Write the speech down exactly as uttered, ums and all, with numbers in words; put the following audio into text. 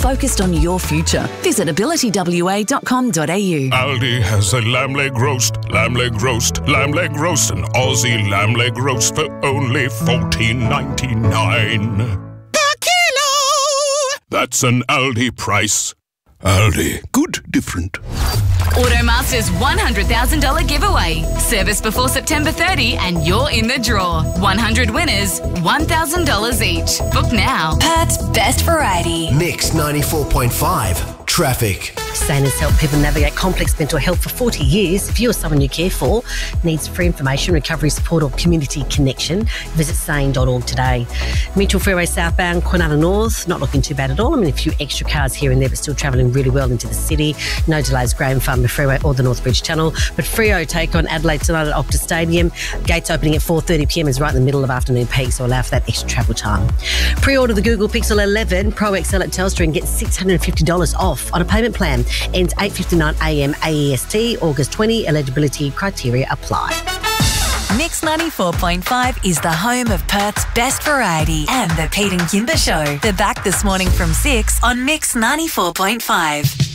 focused on your future. Visit ability w a dot com dot a u. Aldi has a lamb leg roast, lamb leg roast, lamb leg roast, an Aussie lamb leg roast for only fourteen ninety-nine. Per kilo! That's an Aldi price. Aldi, good, different. Automaster's one hundred thousand dollars giveaway. Service before September thirtieth and you're in the draw. one hundred winners, one thousand dollars each. Book now. Perth's best variety. Mix ninety-four point five. Traffic. SANE has helped people navigate complex mental health for forty years. If you or someone you care for needs free information, recovery support or community connection, visit sane dot org today. Mitchell Freeway southbound, Quinana North, not looking too bad at all. I mean, a few extra cars here and there, but still travelling really well into the city. No delays, Graham Farmer Freeway or the Northbridge Tunnel. But Freo take on Adelaide tonight at Optus Stadium. Gates opening at four thirty p m is right in the middle of afternoon peak, so allow for that extra travel time. Pre-order the Google Pixel eleven Pro X L at Telstra and get six hundred fifty dollars off on a payment plan. Ends eight fifty-nine a m A E S T, August twentieth. Eligibility criteria apply. Mix ninety-four point five is the home of Perth's best variety and the Pete and Kimber Show. They're back this morning from six on Mix ninety-four point five.